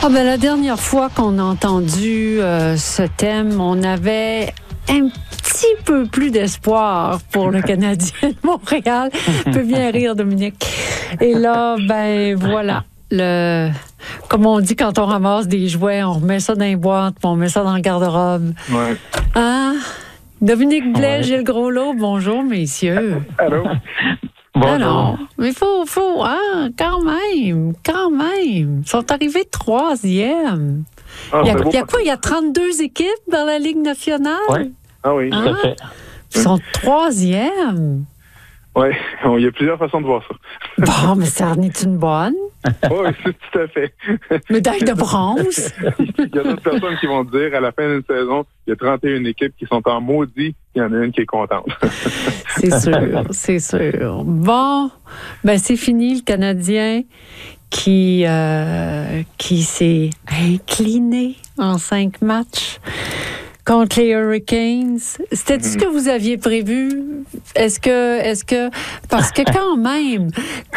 Ah ben, la dernière fois qu'on a entendu ce thème, on avait un petit peu plus d'espoir pour le Canadien de Montréal. Peut bien rire, Dominique. Et là, ben voilà. Comme on dit quand on ramasse des jouets, on remet ça dans les boîtes, puis on met ça dans le garde-robe. Ouais. Hein? Dominique Blais, Gilles Groslot, bonjour, messieurs. Allô? Bonjour. Alors, mais faut, quand même. Ils sont arrivés troisième. Ah, Il y a quoi? Il y a 32 équipes dans la Ligue nationale? Oui. Ah oui. Tout à fait. Ils sont troisième. Oui, il y a plusieurs façons de voir ça. Bon, mais ça en est une bonne. Oui, tout à fait. Médaille de bronze. Il y a d'autres personnes qui vont dire à la fin d'une saison, il y a 31 équipes qui sont en maudit, il y en a une qui est contente. C'est sûr. Bon, ben c'est fini le Canadien qui s'est incliné en 5 matchs contre les Hurricanes. C'était ce que vous aviez prévu? Est-ce que parce que quand même,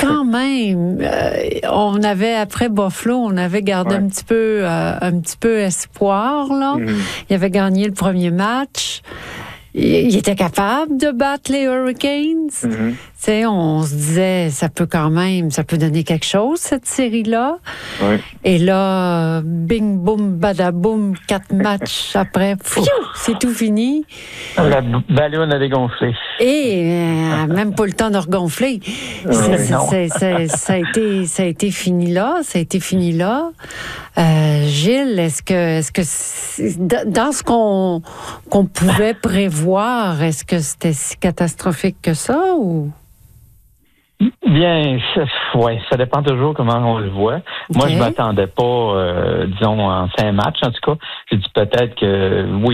on avait après Buffalo, on avait gardé un petit peu espoir là. Il avait gagné le premier match. Il était capable de battre les Hurricanes. Tu sais, on se disait, ça peut donner quelque chose, cette série-là. Ouais. Et là, bing, boum, badaboum, 4 matchs après, c'est tout fini. La ballonne a dégonflé. Et même pas le temps de regonfler. Ça a été fini là. Gilles, est-ce que dans ce qu'on pouvait prévoir, est-ce que c'était si catastrophique que ça ou? Bien, ça dépend toujours comment on le voit. Okay. Moi, je m'attendais pas, disons, en 5 matchs, en tout cas. J'ai dit peut-être que, oui,